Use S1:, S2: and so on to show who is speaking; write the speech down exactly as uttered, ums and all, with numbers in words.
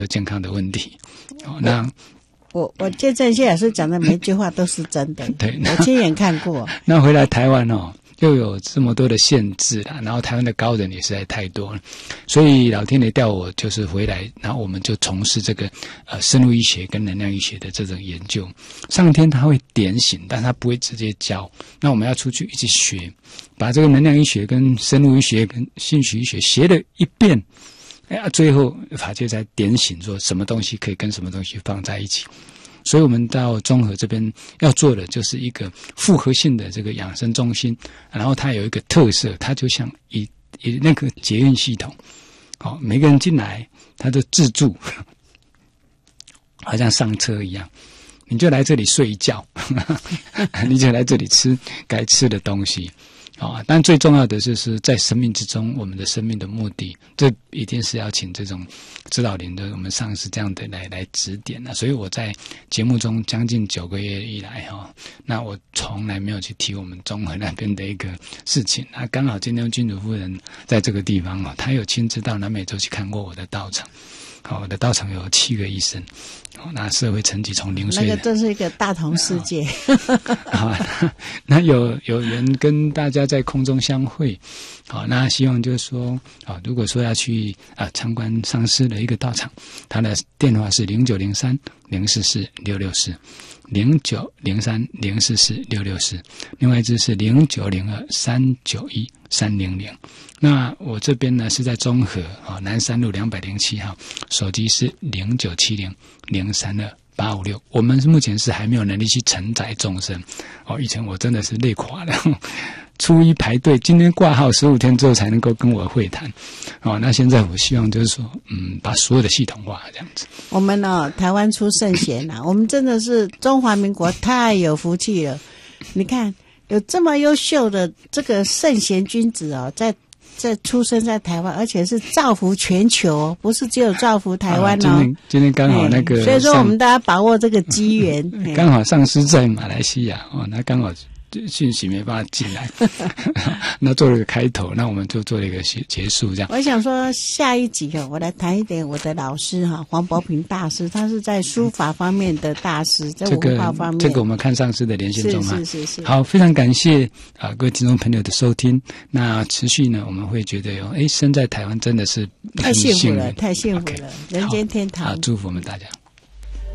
S1: 健康的问题。哦，那
S2: 我我见证谢老师讲的每一句话都是真的，
S1: 对，
S2: 我亲眼看过。
S1: 那回来台湾哦，又有这么多的限制啦，然后台湾的高人也实在太多了，所以老天爷调我就是回来，然后我们就从事这个呃生物医学跟能量医学的这种研究。上天他会点醒，但他不会直接教，那我们要出去一起学，把这个能量医学跟生物医学跟心理医学学了一遍。哎呀，最后法界才点醒说什么东西可以跟什么东西放在一起。所以我们到中和这边要做的就是一个复合性的这个养生中心，然后它有一个特色，它就像以以那个捷运系统，好，每个人进来他就自助，好像上车一样，你就来这里睡一觉，你就来这里吃该吃的东西。啊、哦，但最重要的就是在生命之中，我们的生命的目的，这一定是要请这种指导灵的我们上师这样的来来指点的。所以我在节目中将近九个月以来哈、哦，那我从来没有去提我们中和那边的一个事情。那刚好今天君主夫人在这个地方哦，她有亲自到南美洲去看过我的道场。好、哦，我的道场有七个医生。哦，那社会层级从零岁，
S2: 那个真是一个大同世界。
S1: 好、哦，那有有人跟大家在空中相会，好、哦，那希望就是说，啊、哦，如果说要去啊、呃、参观上师的一个道场，他的电话是零九零三零四四六六四，零九零三零四四六六四，另外一支是零九零二三九一三零零。那我这边呢是在中和啊、哦、南山路两百零七号，手机是零九七零零三二八五六。我们目前是还没有能力去承载众生哦，以前我真的是累垮了，初一排队，今天挂号十五天之后才能够跟我会谈哦。那现在我希望就是说，嗯，把所有的系统化这样子。
S2: 我们呢、哦，台湾出圣贤啊，我们真的是中华民国太有福气了。你看，有这么优秀的这个圣贤君子哦，在。在出生在台湾，而且是造福全球，不是只有造福台湾哦。
S1: 啊、今天今天刚好那个，
S2: 所以说我们大家把握这个机缘。
S1: 刚好上师在马来西亚哦，那刚好讯息没办法进来，那做了个开头，那我们就做了一个结束这样。
S2: 我想说下一集哦，我来谈一点我的老师哈，黄伯平大师，他是在书法方面的大师，在文化方面。
S1: 这个这个我们看上师的连线中啊，
S2: 是是是是。
S1: 好，非常感谢啊各位听众朋友的收听。那持续呢，我们会觉得哟，哎，生在台湾真的是
S2: 太幸福了，太幸福了， okay, 人间天堂。
S1: 好，祝福我们大家。